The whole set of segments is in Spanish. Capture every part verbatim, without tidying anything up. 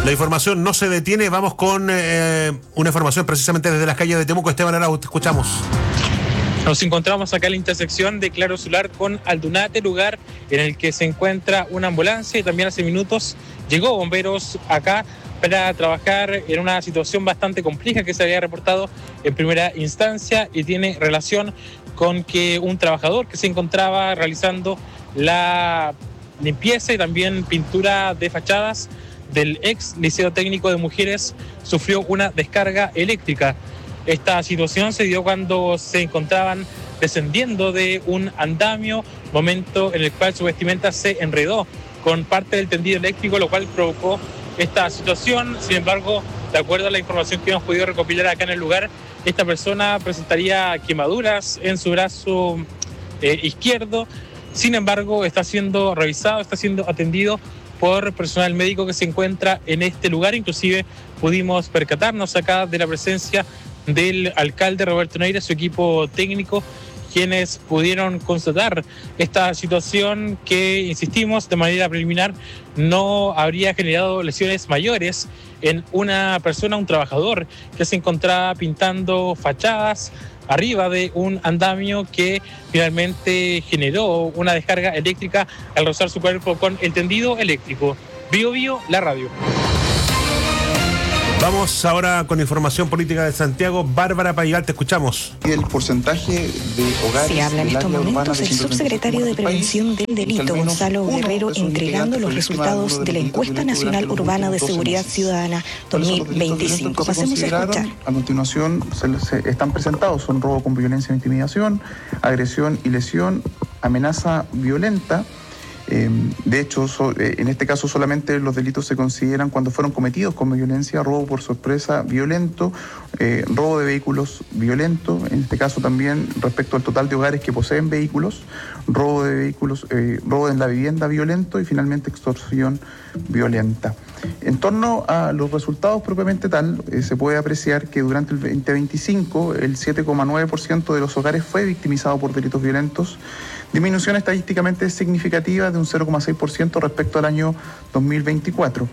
La información no se detiene. Vamos con eh, una información precisamente desde las calles de Temuco. Esteban Arauz, te escuchamos. Nos encontramos acá en la intersección de Claro Solar con Aldunate, lugar en el que se encuentra una ambulancia, y también hace minutos llegó bomberos acá para trabajar en una situación bastante compleja que se había reportado en primera instancia y tiene relación con que un trabajador que se encontraba realizando la limpieza y también pintura de fachadas del ex Liceo Técnico de Mujeres sufrió una descarga eléctrica. Esta situación se dio cuando se encontraban descendiendo de un andamio, momento en el cual su vestimenta se enredó con parte del tendido eléctrico, lo cual provocó esta situación. Sin embargo, de acuerdo a la información que hemos podido recopilar acá en el lugar, esta persona presentaría quemaduras en su brazo eh, izquierdo. Sin embargo, está siendo revisado, está siendo atendido por personal médico que se encuentra en este lugar. Inclusive pudimos percatarnos acá de la presencia del alcalde Roberto Neira y su equipo técnico, quienes pudieron constatar esta situación que, insistimos, de manera preliminar no habría generado lesiones mayores en una persona, un trabajador que se encontraba pintando fachadas arriba de un andamio que finalmente generó una descarga eléctrica al rozar su cuerpo con el tendido eléctrico. Bio Bio, la radio. Vamos ahora con información política de Santiago. Bárbara Paigal, te escuchamos. El porcentaje de hogares. Se habla en estos momentos el subsecretario de Prevención del Delito, Gonzalo Guerrero, entregando los resultados de la Encuesta Nacional Urbana de Seguridad Ciudadana dos mil veinticinco. Pasemos a escuchar. A continuación se, se están presentados, son robo con violencia e intimidación, agresión y lesión, amenaza violenta. Eh, de hecho, so, eh, en este caso solamente los delitos se consideran cuando fueron cometidos con violencia: robo por sorpresa violento, eh, robo de vehículos violento, en este caso también respecto al total de hogares que poseen vehículos, robo de vehículos, eh, robo en la vivienda violento y finalmente extorsión violenta. En torno a los resultados propiamente tal, eh, se puede apreciar que durante el veinte veinticinco el siete coma nueve por ciento de los hogares fue victimizado por delitos violentos, disminución estadísticamente significativa de un cero coma seis por ciento respecto al año dos mil veinticuatro.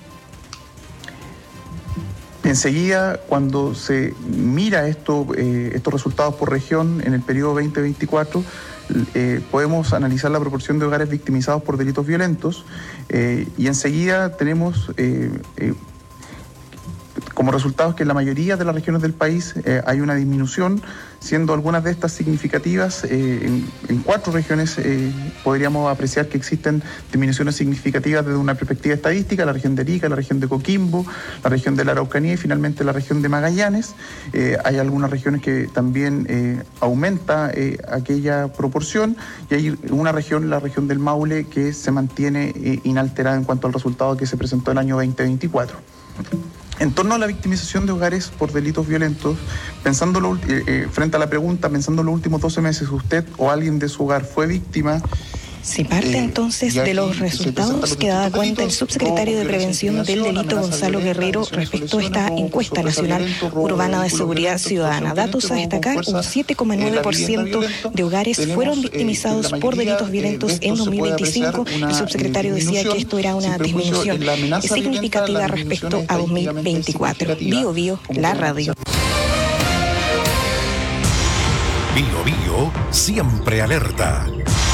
Enseguida, cuando se mira esto, eh, estos resultados por región en el periodo veinte veinticuatro, eh, podemos analizar la proporción de hogares victimizados por delitos violentos eh, y enseguida tenemos eh, eh, como resultados que en la mayoría de las regiones del país eh, hay una disminución, siendo algunas de estas significativas. Eh, en, en cuatro regiones eh, podríamos apreciar que existen disminuciones significativas desde una perspectiva estadística: la región de Arica, la región de Coquimbo, la región de la Araucanía y finalmente la región de Magallanes. Eh, hay algunas regiones que también eh, aumenta eh, aquella proporción, y hay una región, la región del Maule, que se mantiene eh, inalterada en cuanto al resultado que se presentó en el año veinte veinticuatro. En torno a la victimización de hogares por delitos violentos, pensando lo, eh, eh, frente a la pregunta, pensando en los últimos doce meses, ¿usted o alguien de su hogar fue víctima? Se parte entonces de los resultados que daba cuenta el subsecretario de Prevención del Delito, Gonzalo Guerrero, respecto a esta Encuesta Nacional Urbana de Seguridad Ciudadana. Datos a destacar: un siete coma nueve por ciento de hogares fueron victimizados por delitos violentos en dos mil veinticinco. El subsecretario decía que esto era una disminución significativa respecto a dos mil veinticuatro. Bio Bio, la radio. Bio Bio, siempre alerta.